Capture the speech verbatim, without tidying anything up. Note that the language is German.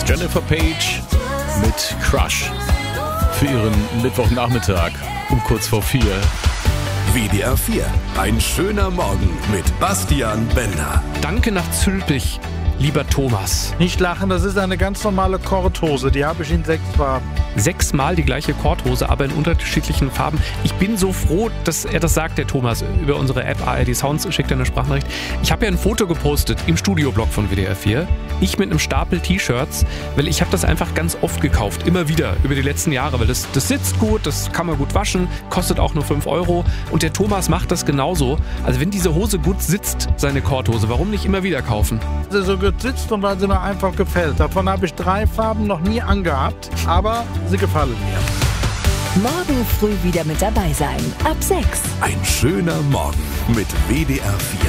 Jennifer Page mit Crush für ihren Mittwochnachmittag um kurz vor vier. W D R vier, ein schöner Morgen mit Bastian Bender. Danke nach Zülpich, lieber Thomas. Nicht lachen, das ist eine ganz normale Korthose, die habe ich in sechs Farben. Sechsmal die gleiche Korthose, aber in unterschiedlichen Farben. Ich bin so froh, dass er das sagt, der Thomas, über unsere App A R D Sounds, schickt er eine Sprachnachricht. Ich habe ja ein Foto gepostet im Studioblog von W D R vier, ich mit einem Stapel T-Shirts, weil ich habe das einfach ganz oft gekauft, immer wieder, über die letzten Jahre, weil das, das sitzt gut, das kann man gut waschen, kostet auch nur fünf Euro und der Thomas macht das genauso. Also wenn diese Hose gut sitzt, seine Korthose, warum nicht immer wieder kaufen? Sie so gut sitzt und weil sie mir einfach gefällt. Davon habe ich drei Farben noch nie angehabt, aber sie gefallen mir. Morgen früh wieder mit dabei sein. Ab sechs. Ein schöner Morgen mit W D R vier.